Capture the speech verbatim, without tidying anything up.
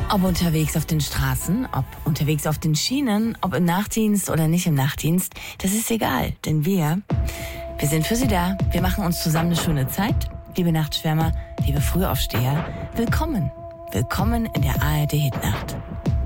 Ob unterwegs auf den Straßen, ob unterwegs auf den Schienen, ob im Nachtdienst oder nicht im Nachtdienst, das ist egal, denn wir, wir sind für Sie da. Wir machen uns zusammen eine schöne Zeit. Liebe Nachtschwärmer, liebe Frühaufsteher, willkommen. Willkommen in der A R D Hitnacht.